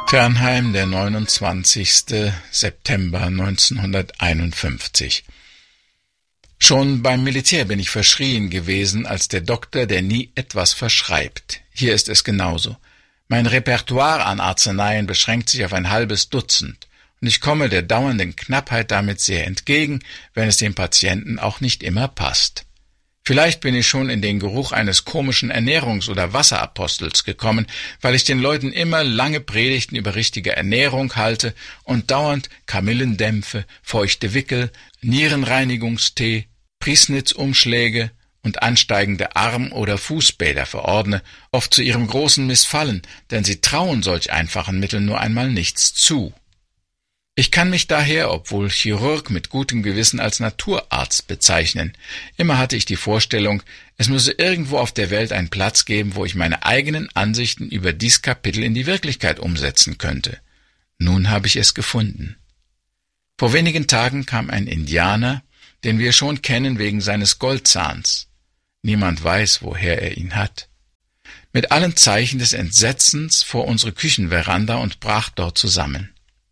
Fernheim, der 29. September 1951. Schon beim Militär bin ich verschrien gewesen als der Doktor, der nie etwas verschreibt. Hier ist es genauso. Mein Repertoire an Arzneien beschränkt sich auf ein halbes Dutzend, und ich komme der dauernden Knappheit damit sehr entgegen, wenn es dem Patienten auch nicht immer passt. Vielleicht bin ich schon in den Geruch eines komischen Ernährungs- oder Wasserapostels gekommen, weil ich den Leuten immer lange Predigten über richtige Ernährung halte und dauernd Kamillendämpfe, feuchte Wickel, Nierenreinigungstee, Priesnitzumschläge und ansteigende Arm- oder Fußbäder verordne, oft zu ihrem großen Missfallen, denn sie trauen solch einfachen Mitteln nur einmal nichts zu. Ich kann mich daher, obwohl Chirurg, mit gutem Gewissen als Naturarzt bezeichnen. Immer hatte ich die Vorstellung, es müsse irgendwo auf der Welt einen Platz geben, wo ich meine eigenen Ansichten über dies Kapitel in die Wirklichkeit umsetzen könnte. Nun habe ich es gefunden. Vor wenigen Tagen kam ein Indianer, den wir schon kennen wegen seines Goldzahns. Niemand weiß, woher er ihn hat. Mit allen Zeichen des Entsetzens vor unsere Küchenveranda und brach dort zusammen.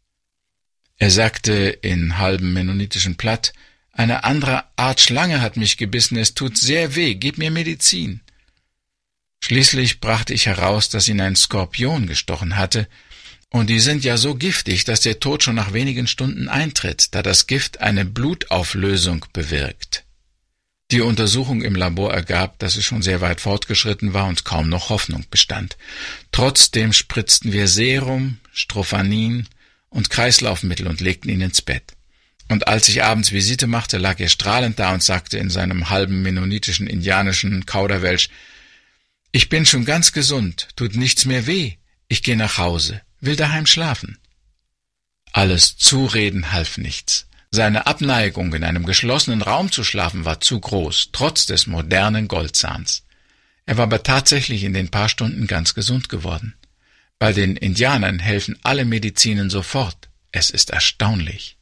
Er sagte in halbem mennonitischen Platt, eine andere Art Schlange hat mich gebissen, es tut sehr weh, gib mir Medizin. Schließlich brachte ich heraus, dass ihn ein Skorpion gestochen hatte, und die sind ja so giftig, dass der Tod schon nach wenigen Stunden eintritt, da das Gift eine Blutauflösung bewirkt. Die Untersuchung im Labor ergab, dass es schon sehr weit fortgeschritten war und kaum noch Hoffnung bestand. Trotzdem spritzten wir Serum, Strophanin und Kreislaufmittel und legten ihn ins Bett. Und als ich abends Visite machte, lag er strahlend da und sagte in seinem halben mennonitischen, indianischen Kauderwelsch, »Ich bin schon ganz gesund, tut nichts mehr weh. Ich gehe nach Hause, will daheim schlafen.« Alles Zureden half nichts. Seine Abneigung, in einem geschlossenen Raum zu schlafen, war zu groß, trotz des modernen Goldzahns. Er war aber tatsächlich in den paar Stunden ganz gesund geworden. Bei den Indianern helfen alle Medizinen sofort. Es ist erstaunlich.